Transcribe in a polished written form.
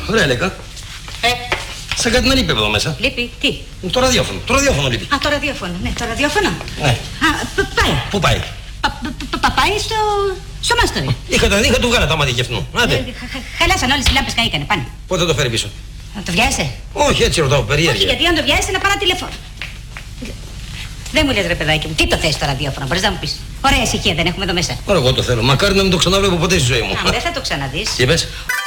Ωραία, Λέκα. Σαν κάτι να λείπει εδώ μέσα. Λείπει, τι? Το ραδιόφωνο. Το ραδιόφωνο λείπει. Α, το ραδιόφωνο. Ναι, το ραδιόφωνο. Ναι. Πάει. Πού πάει? Πάει στο μάστορι. Είχα του βγάλα τα μάτια κεφνού. Άντε. Χαλάσαν όλες οι λάμπες, καήκανε. Πάνε. Πότε το φέρει πίσω? Να το βιάζεσαι? Όχι, έτσι ρωτάω, περίεργα. Όχι, γιατί αν το βιάζεσαι να πάρω τηλέφωνο. Δεν μου λες ρε παιδάκι μου, τι το θες στο ραδιόφωνο, μπορείς να μου πεις? Ωραία ησυχία δεν έχουμε εδώ μέσα. Ωραία, εγώ το θέλω. Μακάρι να μην το ξαναβλέπω ποτέ στη ζωή μου. Δεν θα το ξαναδείς. Τι είπες?